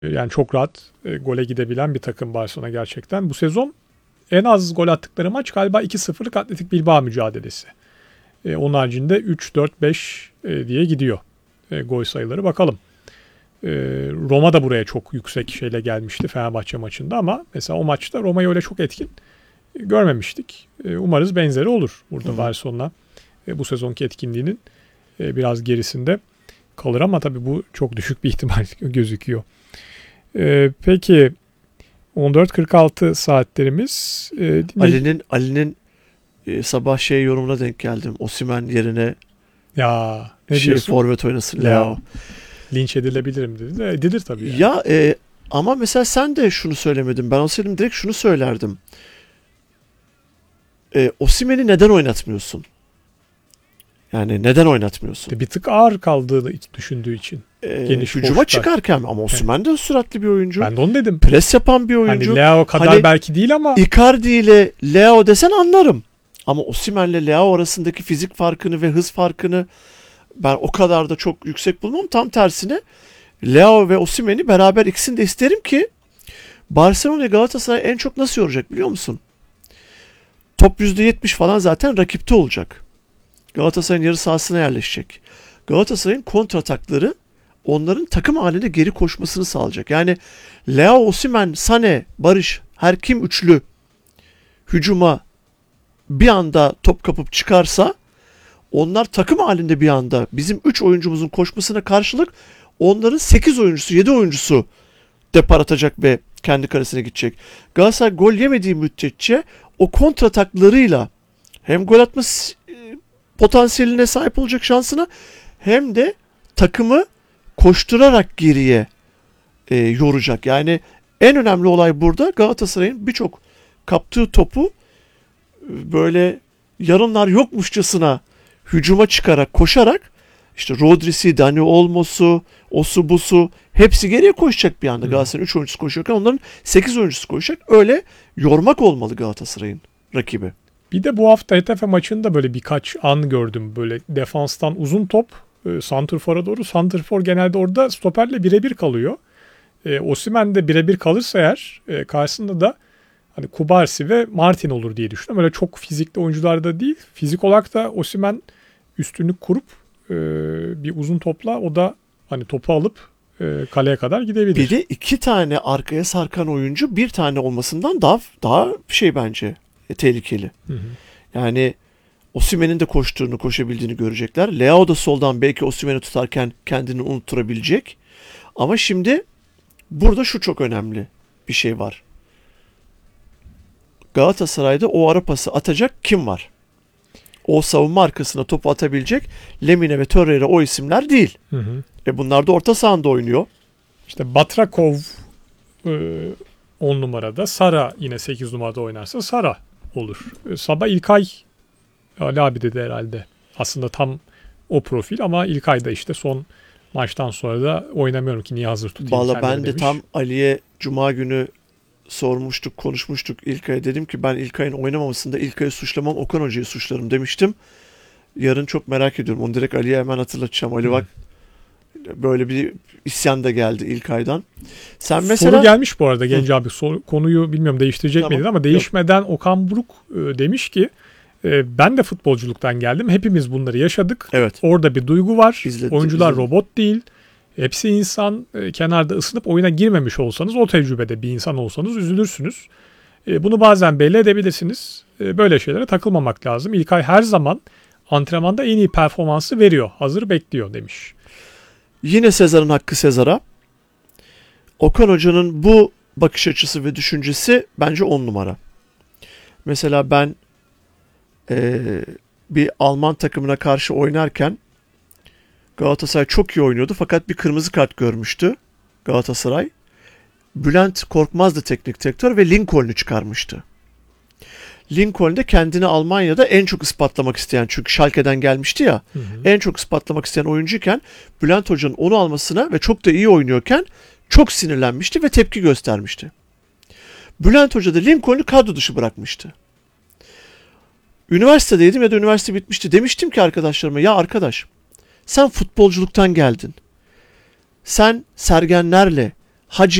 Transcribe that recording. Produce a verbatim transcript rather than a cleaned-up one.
Yani çok rahat e, gole gidebilen bir takım Barcelona gerçekten. Bu sezon en az gol attıkları maç galiba iki sıfırlık Atletik Bilbao mücadelesi. E, onun haricinde üç dört beş e, diye gidiyor e, gol sayıları. Bakalım. E, Roma da buraya çok yüksek şeyle gelmişti Fenerbahçe maçında ama mesela o maçta Roma'yı öyle çok etkin e, görmemiştik. E, umarız benzeri olur burada Barcelona. E, bu sezonki etkinliğinin e, biraz gerisinde kalır ama tabii bu çok düşük bir ihtimal gözüküyor. E, peki on dört kırk altı saatlerimiz. E, Ali'nin Ali'nin e, sabah şey yorumuna denk geldim. Osimhen yerine ya ne şey diyorsun? forvet oynasın Leao. Leao. Linç edilebilirim dedi de edilir tabii yani. Ya e, ama mesela sen de şunu söylemedin. Ben olsaydım direkt şunu söylerdim. E, Osimhen'i neden oynatmıyorsun? Yani neden oynatmıyorsun? Bir tık ağır kaldığını düşündüğü için. E, Geniş hücuma boşluklar. çıkarken ama Osimhen de süratli bir oyuncu. Ben de onu dedim. Pres yapan bir oyuncu. Hani Leao kadar Hani belki değil ama Icardi ile Leao desen anlarım. Ama Osimhen'le Leao arasındaki fizik farkını ve hız farkını ben o kadar da çok yüksek bulmam. Tam tersine Leao ve Osimhen'i beraber ikisini de isterim ki Barcelona Galatasaray en çok nasıl yoracak biliyor musun? Top yüzde yetmiş falan zaten rakipte olacak. Galatasaray'ın yarı sahasına yerleşecek. Galatasaray'ın kontratakları onların takım halinde geri koşmasını sağlayacak. Yani Leao, Osimhen, Sané, Barış her kim üçlü hücuma bir anda top kapıp çıkarsa onlar takım halinde bir anda bizim üç oyuncumuzun koşmasına karşılık onların sekiz oyuncusu, yedi oyuncusu depar atacak ve kendi kalesine gidecek. Galatasaray gol yemediği müddetçe o kontrataklarıyla hem gol atma potansiyeline sahip olacak şansına hem de takımı koşturarak geriye e, yoracak. Yani en önemli olay burada Galatasaray'ın birçok kaptığı topu böyle yarınlar yokmuşçasına hücuma çıkarak, koşarak işte Rodri'si, Dani Olmo'su, osu busu hepsi geriye koşacak bir anda. Hmm. Galatasaray'ın üç oyuncusu koşuyorken onların sekiz oyuncusu koşacak. Öyle yormak olmalı Galatasaray'ın rakibi. Bir de bu hafta Getafe maçında böyle birkaç an gördüm. Böyle defanstan uzun top e, santrfora doğru. Santrfor genelde orada stoperle birebir kalıyor. E, Osimhen de birebir kalırsa eğer e, karşısında da hani Kubarsi ve Martin olur diye düşünüyorum. Öyle çok fizikli oyuncular da değil. Fizik olarak da Osimhen üstünlük kurup e, bir uzun topla o da hani topu alıp e, kaleye kadar gidebilir. Bir de iki tane arkaya sarkan oyuncu bir tane olmasından daha daha şey bence e, tehlikeli. Hı hı. Yani Osimhen'in de koştuğunu, koşabildiğini görecekler. Leao da soldan belki Osimhen'i tutarken kendini unutturabilecek. Ama şimdi burada şu çok önemli bir şey var. Galatasaray'da o ara pası atacak kim var? O savunma arkasına topu atabilecek Lemine ve Torreira o isimler değil. Hı hı. E bunlar da orta sahanda oynuyor. İşte Batrakov on numarada, Sara yine sekiz numarada oynarsa Sara olur. E, Sabah İlkay Ali abi dedi herhalde. Aslında tam o profil ama İlkay da işte son maçtan sonra da oynamıyorum ki niye hazır tutayım. Valla ben de demiş. tam Ali'ye Cuma günü sormuştuk, konuşmuştuk İlkay'a. Dedim ki ben İlkay'ın oynamamasında İlkay'ı suçlamam, Okan Hoca'yı suçlarım demiştim. Yarın çok merak ediyorum. Onu direkt Ali'ye hemen hatırlatacağım. Ali bak böyle bir isyan da geldi İlkay'dan. Sen mesela... Soru gelmiş bu arada Genç abi. Soru, konuyu bilmiyorum değiştirecek Tamam. miydin ama değişmeden Yok. Okan Buruk e, demiş ki e, ben de futbolculuktan geldim. Hepimiz bunları yaşadık. Evet. Orada bir duygu var. İzledim, Oyuncular izledim. robot değil. Hepsi insan. E, kenarda ısınıp oyuna girmemiş olsanız o tecrübede bir insan olsanız üzülürsünüz. E, bunu bazen belli edebilirsiniz. E, böyle şeylere takılmamak lazım. İlkay her zaman antrenmanda en iyi performansı veriyor. Hazır bekliyor demiş. Yine Sezar'ın hakkı Sezar'a. Okan Hoca'nın bu bakış açısı ve düşüncesi bence on numara. Mesela ben e, bir Alman takımına karşı oynarken Galatasaray çok iyi oynuyordu fakat bir kırmızı kart görmüştü Galatasaray. Bülent Korkmaz'dı teknik direktör ve Lincoln'u çıkarmıştı. Lincoln de kendini Almanya'da en çok ispatlamak isteyen, çünkü Schalke'den gelmişti ya, hı hı. en çok ispatlamak isteyen oyuncuyken Bülent Hoca'nın onu almasına ve çok da iyi oynuyorken çok sinirlenmişti ve tepki göstermişti. Bülent Hoca da Lincoln'u kadro dışı bırakmıştı. Üniversitedeydim ya da üniversite bitmişti. Demiştim ki arkadaşlarıma, ya arkadaş sen futbolculuktan geldin. Sen Sergenlerle, Hacı